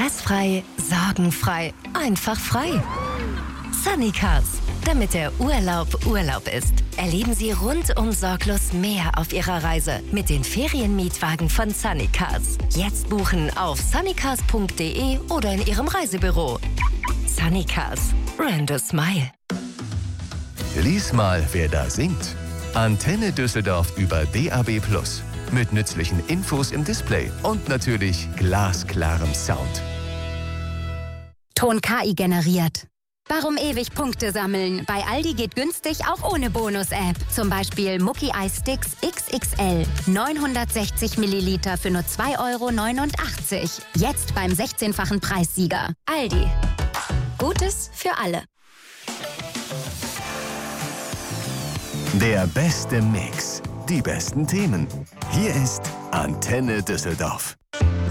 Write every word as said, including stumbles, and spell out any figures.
Stressfrei, sorgenfrei, einfach frei. Sunnycars, damit der Urlaub Urlaub ist. Erleben Sie rundum sorglos mehr auf Ihrer Reise mit den Ferienmietwagen von Sunnycars. Jetzt buchen auf sunnycars punkt de oder in Ihrem Reisebüro. Sunnycars, brand a smile. Lies mal, wer da singt. Antenne Düsseldorf über D A B plus. Mit nützlichen Infos im Display und natürlich glasklarem Sound. Ton K I generiert. Warum ewig Punkte sammeln? Bei Aldi geht günstig auch ohne Bonus-App. Zum Beispiel Mucki Eis Sticks X X L. neunhundertsechzig Milliliter für nur zwei Euro neunundachtzig. Jetzt beim sechzehnfachen Preissieger. Aldi. Gutes für alle. Der beste Mix. Die besten Themen. Hier ist Antenne Düsseldorf.